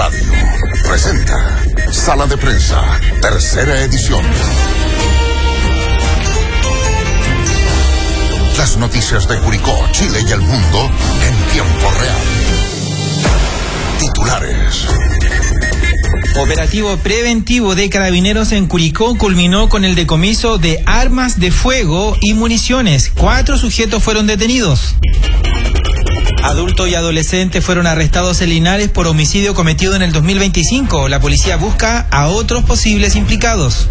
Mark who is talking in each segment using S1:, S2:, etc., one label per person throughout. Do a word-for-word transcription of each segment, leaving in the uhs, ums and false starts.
S1: Radio presenta Sala de Prensa, tercera edición. Las noticias de Curicó, Chile y el mundo en tiempo real. Titulares.
S2: Operativo preventivo de Carabineros en Curicó culminó con el decomiso de armas de fuego y municiones. Cuatro sujetos fueron detenidos. Adultos y adolescentes fueron arrestados en Linares por homicidio cometido en el dos mil veinticinco. La policía busca a otros posibles implicados.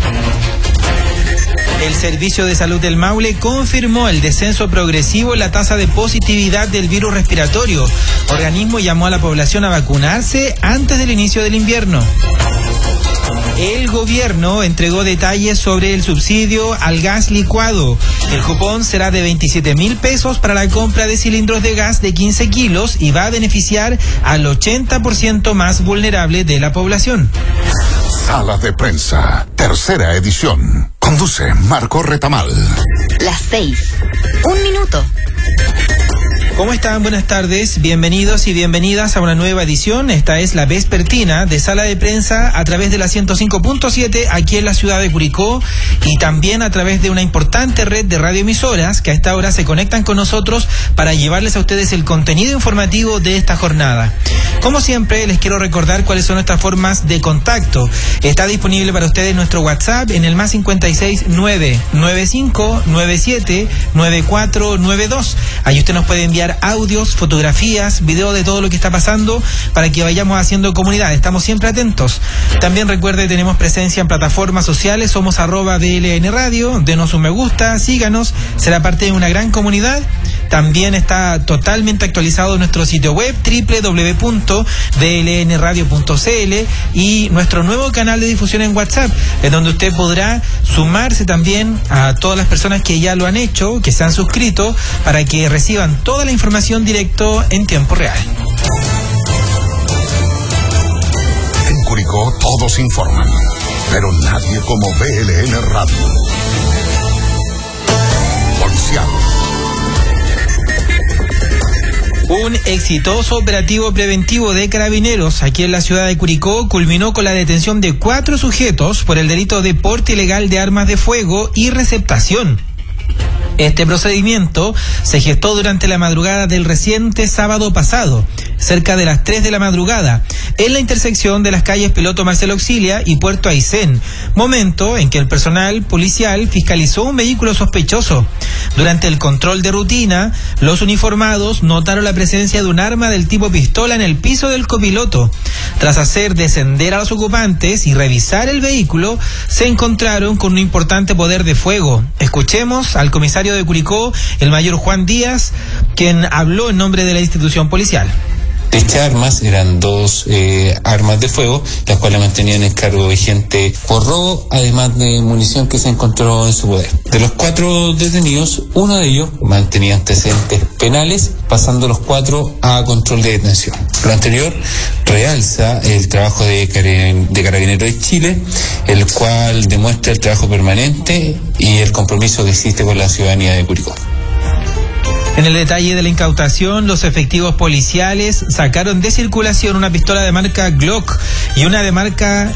S2: El Servicio de Salud del Maule confirmó el descenso progresivo en la tasa de positividad del virus respiratorio. Organismo llamó a la población a vacunarse antes del inicio del invierno. El gobierno entregó detalles sobre el subsidio al gas licuado. El cupón será de veintisiete mil pesos para la compra de cilindros de gas de quince kilos y va a beneficiar al ochenta por ciento más vulnerable de la población.
S1: Sala de Prensa, tercera edición. Conduce Marco Retamal.
S3: Las seis. Un minuto.
S2: ¿Cómo están? Buenas tardes, bienvenidos y bienvenidas a una nueva edición. Esta es la vespertina de Sala de Prensa a través de la ciento cinco punto siete aquí en la ciudad de Curicó y también a través de una importante red de radioemisoras que a esta hora se conectan con nosotros para llevarles a ustedes el contenido informativo de esta jornada. Como siempre, les quiero recordar cuáles son nuestras formas de contacto. Está disponible para ustedes nuestro WhatsApp en el más cincuenta y seis nueve nueve cinco nueve siete nueve cuatro nueve dos. Ahí usted nos puede enviar audios, fotografías, videos de todo lo que está pasando para que vayamos haciendo comunidad. Estamos siempre atentos. También recuerde, tenemos presencia en plataformas sociales, somos arroba B L N Radio, denos un me gusta, síganos, será parte de una gran comunidad. También está totalmente actualizado nuestro sitio web doble u doble u doble u punto b l n radio punto c l y nuestro nuevo canal de difusión en WhatsApp, en donde usted podrá sumarse también a todas las personas que ya lo han hecho, que se han suscrito, para que reciban toda la información directo en tiempo real.
S1: En Curicó todos informan, pero nadie como B L N Radio. Policial.
S2: Un exitoso operativo preventivo de Carabineros aquí en la ciudad de Curicó culminó con la detención de cuatro sujetos por el delito de porte ilegal de armas de fuego y receptación. Este procedimiento se gestó durante la madrugada del reciente sábado pasado, cerca de las tres de la madrugada, en la intersección de las calles Piloto Marcelo Auxilia y Puerto Aysén, momento en que el personal policial fiscalizó un vehículo sospechoso. Durante el control de rutina, los uniformados notaron la presencia de un arma del tipo pistola en el piso del copiloto. Tras hacer descender a los ocupantes y revisar el vehículo, se encontraron con un importante poder de fuego. Escuchemos al comisario de Curicó, el mayor Juan Díaz, quien habló en nombre de la institución policial.
S4: Dichas armas eran dos eh, armas de fuego, las cuales mantenían el cargo vigente por robo, además de munición que se encontró en su poder. De los cuatro detenidos, uno de ellos mantenía antecedentes penales, pasando los cuatro a control de detención. Lo anterior realza el trabajo de, de Carabineros de Chile, el cual demuestra el trabajo permanente y el compromiso que existe con la ciudadanía de Curicó.
S2: En el detalle de la incautación, los efectivos policiales sacaron de circulación una pistola de marca Glock y una de marca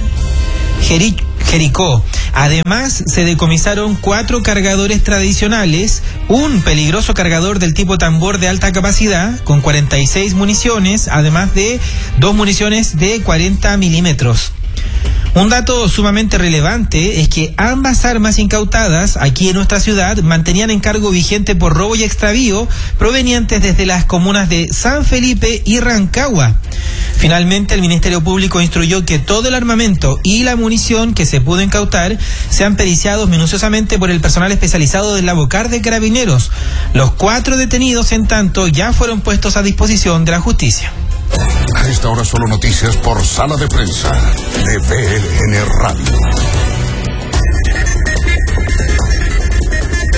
S2: Jericó. Además, se decomisaron cuatro cargadores tradicionales, un peligroso cargador del tipo tambor de alta capacidad con cuarenta y seis municiones, además de dos municiones de cuarenta milímetros. Un dato sumamente relevante es que ambas armas incautadas aquí en nuestra ciudad mantenían encargo vigente por robo y extravío provenientes desde las comunas de San Felipe y Rancagua. Finalmente, el Ministerio Público instruyó que todo el armamento y la munición que se pudo incautar sean periciados minuciosamente por el personal especializado del Labocar de Carabineros. Los cuatro detenidos, en tanto, ya fueron puestos a disposición de la justicia.
S1: A esta hora solo noticias por Sala de Prensa de B L N Radio.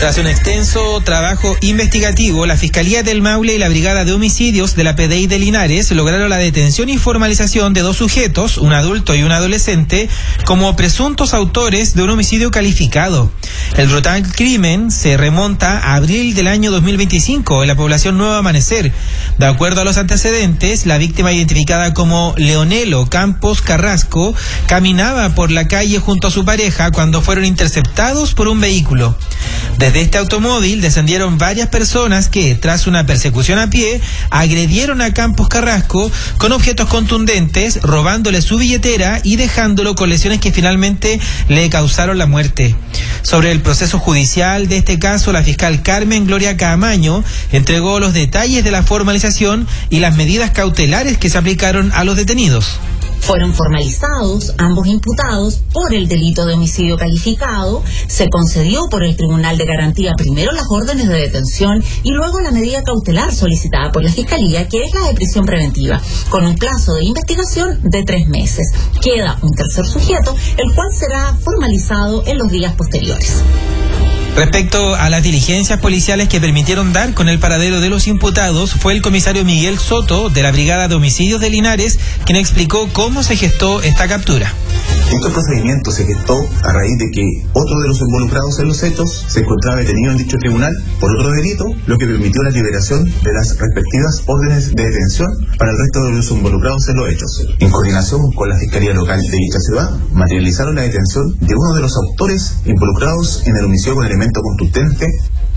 S2: Tras un extenso trabajo investigativo, la Fiscalía del Maule y la Brigada de Homicidios de la P D I de Linares lograron la detención y formalización de dos sujetos, un adulto y un adolescente, como presuntos autores de un homicidio calificado. El brutal crimen se remonta a abril del año dos mil veinticinco en la población Nuevo Amanecer. De acuerdo a los antecedentes, la víctima, identificada como Leonelo Campos Carrasco, caminaba por la calle junto a su pareja cuando fueron interceptados por un vehículo. Desde este automóvil descendieron varias personas que, tras una persecución a pie, agredieron a Campos Carrasco con objetos contundentes, robándole su billetera y dejándolo con lesiones que finalmente le causaron la muerte. Sobre el proceso judicial de este caso, la fiscal Carmen Gloria Caamaño entregó los detalles de la formalización y las medidas cautelares que se aplicaron a los detenidos.
S5: Fueron formalizados ambos imputados por el delito de homicidio calificado. Se concedió por el Tribunal de Garantía primero las órdenes de detención y luego la medida cautelar solicitada por la Fiscalía, que es la de prisión preventiva, con un plazo de investigación de tres meses. Queda un tercer sujeto, el cual será formalizado en los días posteriores.
S2: Respecto a las diligencias policiales que permitieron dar con el paradero de los imputados, fue el comisario Miguel Soto, de la Brigada de Homicidios de Linares, quien explicó cómo se gestó esta captura.
S6: Este procedimiento se gestó a raíz de que otro de los involucrados en los hechos se encontraba detenido en dicho tribunal por otro delito, lo que permitió la liberación de las respectivas órdenes de detención para el resto de los involucrados en los hechos. En coordinación con la Fiscalía Local de dicha ciudad, materializaron la detención de uno de los autores involucrados en el homicidio con elemento contundente.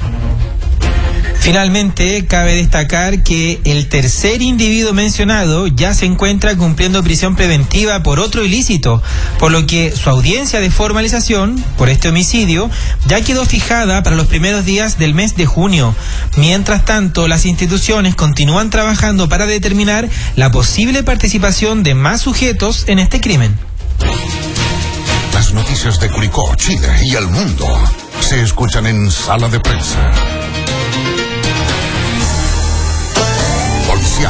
S2: Finalmente, cabe destacar que el tercer individuo mencionado ya se encuentra cumpliendo prisión preventiva por otro ilícito, por lo que su audiencia de formalización por este homicidio ya quedó fijada para los primeros días del mes de junio. Mientras tanto, las instituciones continúan trabajando para determinar la posible participación de más sujetos en este crimen.
S1: Las noticias de Curicó, Chile y el mundo se escuchan en Sala de Prensa. Policial.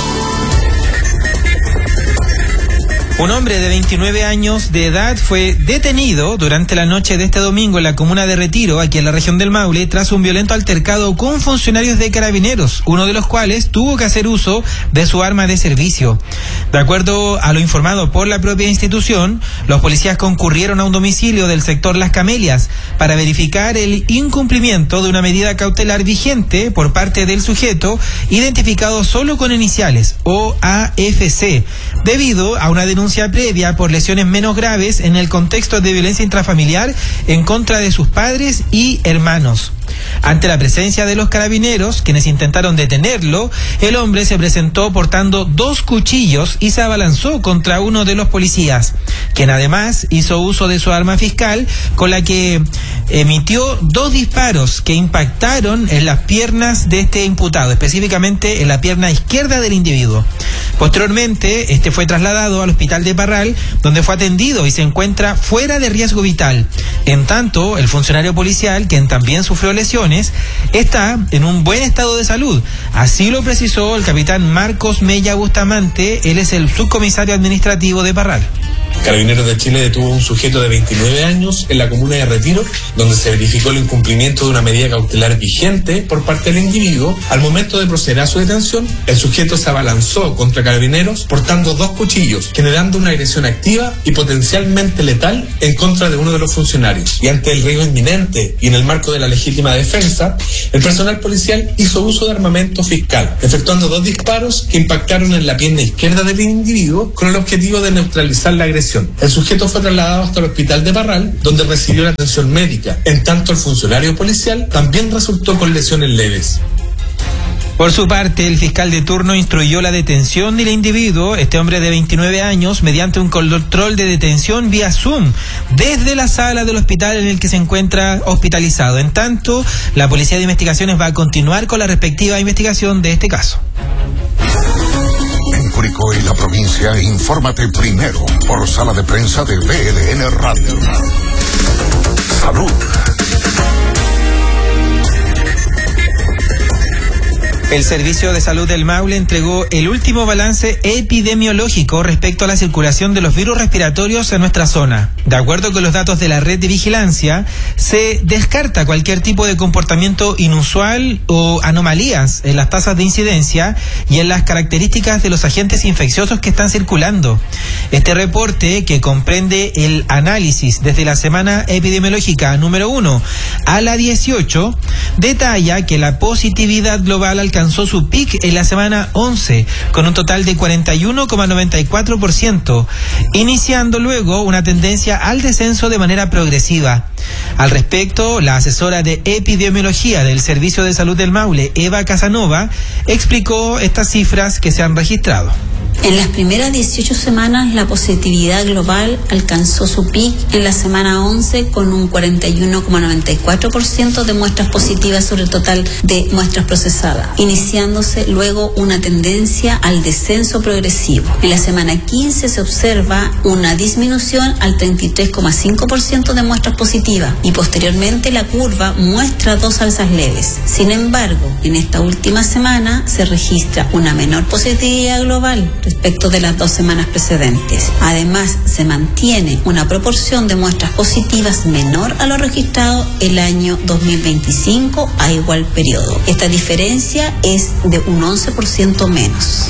S2: Un hombre de veintinueve años de edad fue detenido durante la noche de este domingo en la comuna de Retiro, aquí en la región del Maule, tras un violento altercado con funcionarios de Carabineros, uno de los cuales tuvo que hacer uso de su arma de servicio. De acuerdo a lo informado por la propia institución, los policías concurrieron a un domicilio del sector Las Camelias para verificar el incumplimiento de una medida cautelar vigente por parte del sujeto, identificado solo con iniciales, O A F C, debido a una denuncia previa por lesiones menos graves en el contexto de violencia intrafamiliar en contra de sus padres y hermanos. Ante la presencia de los carabineros, quienes intentaron detenerlo, el hombre se presentó portando dos cuchillos y se abalanzó contra uno de los policías, quien además hizo uso de su arma fiscal, con la que emitió dos disparos que impactaron en las piernas de este imputado, específicamente en la pierna izquierda del individuo. Posteriormente, este fue trasladado al hospital de Parral, donde fue atendido y se encuentra fuera de riesgo vital. En tanto, el funcionario policial, quien también sufrió lesiones, está en un buen estado de salud. Así lo precisó el capitán Marcos Mella Bustamante, él es el subcomisario administrativo de Parral.
S7: Carabineros de Chile detuvo a un sujeto de veintinueve años en la comuna de Retiro, donde se verificó el incumplimiento de una medida cautelar vigente por parte del individuo. Al momento de proceder a su detención, el sujeto se abalanzó contra Carabineros portando dos cuchillos, generando una agresión activa y potencialmente letal en contra de uno de los funcionarios. Y ante el riesgo inminente y en el marco de la legítima defensa, el personal policial hizo uso de armamento fiscal, efectuando dos disparos que impactaron en la pierna izquierda del individuo con el objetivo de neutralizar la agresión. El sujeto fue trasladado hasta el hospital de Parral, donde recibió la atención médica. En tanto, el funcionario policial también resultó con lesiones leves.
S2: Por su parte, el fiscal de turno instruyó la detención del individuo, este hombre de veintinueve años, mediante un control de detención vía Zoom, desde la sala del hospital en el que se encuentra hospitalizado. En tanto, la Policía de Investigaciones va a continuar con la respectiva investigación de este caso.
S1: En Curicó y la provincia, infórmate primero por Sala de Prensa de V L N Radio. Salud.
S2: El Servicio de Salud del Maule entregó el último balance epidemiológico respecto a la circulación de los virus respiratorios en nuestra zona. De acuerdo con los datos de la red de vigilancia, se descarta cualquier tipo de comportamiento inusual o anomalías en las tasas de incidencia y en las características de los agentes infecciosos que están circulando. Este reporte, que comprende el análisis desde la semana epidemiológica número uno a la dieciocho, detalla que la positividad global alcanzó su pic en la semana once, con un total de cuarenta y uno coma noventa y cuatro por ciento, iniciando luego una tendencia al descenso de manera progresiva. Al respecto, la asesora de epidemiología del Servicio de Salud del Maule, Eva Casanova, explicó estas cifras que se han registrado.
S8: En las primeras dieciocho semanas, la positividad global alcanzó su pic en la semana once con un cuarenta y uno coma noventa y cuatro por ciento de muestras positivas sobre el total de muestras procesadas, iniciándose luego una tendencia al descenso progresivo. En la semana quince se observa una disminución al treinta y tres coma cinco por ciento de muestras positivas y posteriormente la curva muestra dos alzas leves. Sin embargo, en esta última semana se registra una menor positividad global respecto de las dos semanas precedentes. Además, se mantiene una proporción de muestras positivas menor a lo registrado el año dos mil veinticinco a igual periodo. Esta diferencia es de un once por ciento menos.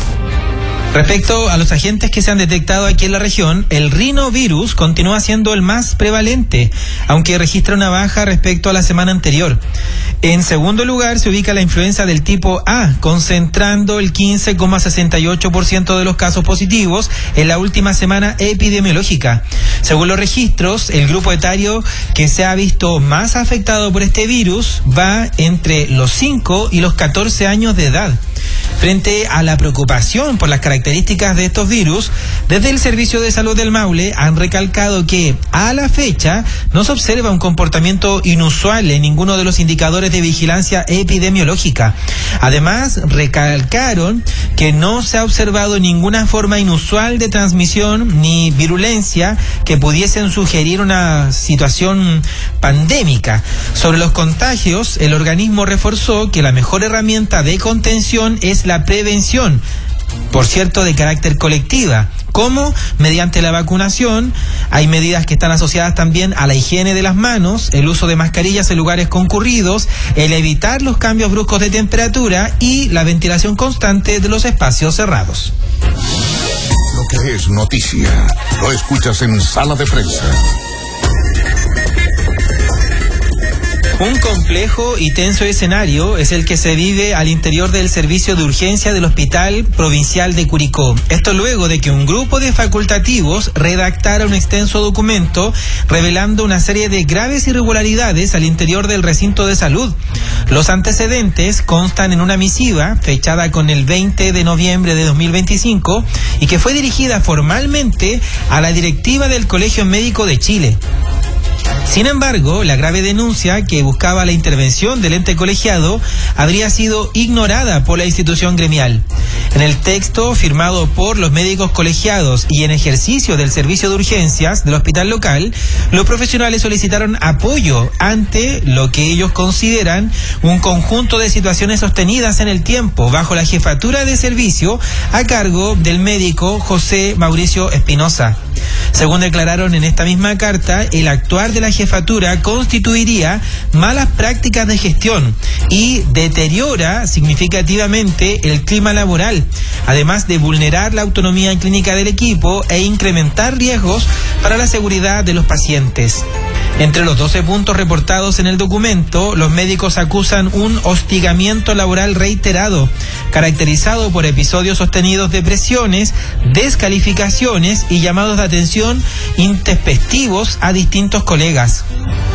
S2: Respecto a los agentes que se han detectado aquí en la región, el rinovirus continúa siendo el más prevalente, aunque registra una baja respecto a la semana anterior. En segundo lugar se ubica la influenza del tipo A, concentrando el quince coma sesenta y ocho por ciento de los casos positivos en la última semana epidemiológica. Según los registros, el grupo etario que se ha visto más afectado por este virus va entre los cinco y los catorce años de edad. Frente a la preocupación por las características de estos virus, desde el Servicio de Salud del Maule han recalcado que a la fecha no se observa un comportamiento inusual en ninguno de los indicadores de vigilancia epidemiológica. Además, recalcaron que no se ha observado ninguna forma inusual de transmisión ni virulencia que pudiesen sugerir una situación pandémica. Sobre los contagios, el organismo reforzó que la mejor herramienta de contención es la prevención, por cierto, de carácter colectiva, como mediante la vacunación. Hay medidas que están asociadas también a la higiene de las manos, el uso de mascarillas en lugares concurridos, el evitar los cambios bruscos de temperatura y la ventilación constante de los espacios cerrados.
S1: Lo que es noticia, lo escuchas en Sala de Prensa.
S2: Un complejo y tenso escenario es el que se vive al interior del servicio de urgencia del Hospital Provincial de Curicó. Esto luego de que un grupo de facultativos redactara un extenso documento revelando una serie de graves irregularidades al interior del recinto de salud. Los antecedentes constan en una misiva fechada con el veinte de noviembre de dos mil veinticinco y que fue dirigida formalmente a la directiva del Colegio Médico de Chile. Sin embargo, la grave denuncia que buscaba la intervención del ente colegiado habría sido ignorada por la institución gremial. En el texto firmado por los médicos colegiados y en ejercicio del servicio de urgencias del hospital local, los profesionales solicitaron apoyo ante lo que ellos consideran un conjunto de situaciones sostenidas en el tiempo bajo la jefatura de servicio a cargo del médico José Mauricio Espinosa. Según declararon en esta misma carta, el actuar de la jefatura constituiría malas prácticas de gestión y deteriora significativamente el clima laboral, además de vulnerar la autonomía clínica del equipo e incrementar riesgos para la seguridad de los pacientes. Entre los doce puntos reportados en el documento, los médicos acusan un hostigamiento laboral reiterado, caracterizado por episodios sostenidos de presiones, descalificaciones y llamados de atención intempestivos a distintos colegas.